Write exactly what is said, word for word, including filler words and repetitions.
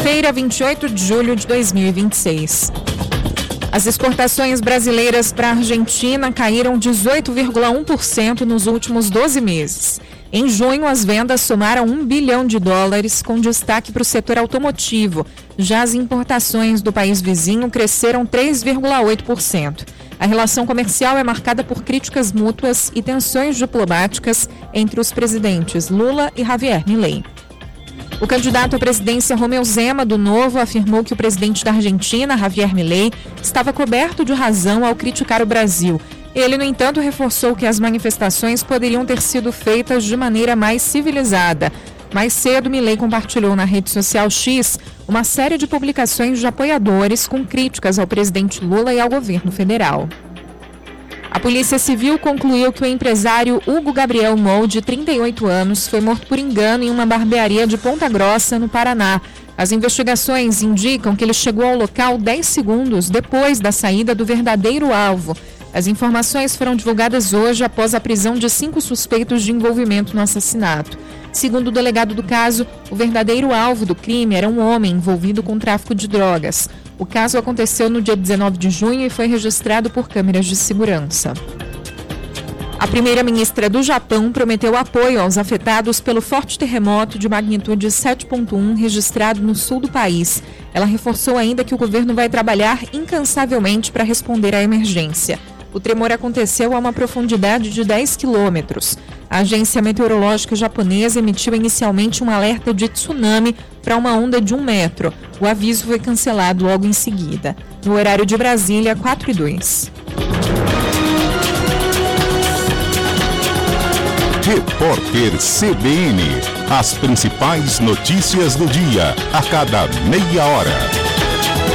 Quinta-feira, vinte e oito de julho de dois mil e vinte e seis. As exportações brasileiras para a Argentina caíram dezoito vírgula um por cento nos últimos doze meses. Em junho, as vendas somaram um bilhão de dólares, com destaque para o setor automotivo. Já as importações do país vizinho cresceram três vírgula oito por cento. A relação comercial é marcada por críticas mútuas e tensões diplomáticas entre os presidentes Lula e Javier Milei. O candidato à presidência Romeu Zema, do Novo, afirmou que o presidente da Argentina, Javier Milei, estava coberto de razão ao criticar o Brasil. Ele, no entanto, reforçou que as manifestações poderiam ter sido feitas de maneira mais civilizada. Mais cedo, Milei compartilhou na rede social X uma série de publicações de apoiadores com críticas ao presidente Lula e ao governo federal. A Polícia Civil concluiu que o empresário Hugo Gabriel Mou, de trinta e oito anos, foi morto por engano em uma barbearia de Ponta Grossa, no Paraná. As investigações indicam que ele chegou ao local dez segundos depois da saída do verdadeiro alvo. As informações foram divulgadas hoje após a prisão de cinco suspeitos de envolvimento no assassinato. Segundo o delegado do caso, o verdadeiro alvo do crime era um homem envolvido com tráfico de drogas. O caso aconteceu no dia dezenove de junho e foi registrado por câmeras de segurança. A primeira-ministra do Japão prometeu apoio aos afetados pelo forte terremoto de magnitude sete vírgula um registrado no sul do país. Ela reforçou ainda que o governo vai trabalhar incansavelmente para responder à emergência. O tremor aconteceu a uma profundidade de dez quilômetros. A agência meteorológica japonesa emitiu inicialmente um alerta de tsunami para uma onda de um metro. O aviso foi cancelado logo em seguida. No horário de Brasília, quatro e dois. Repórter C B N. As principais notícias do dia, a cada meia hora.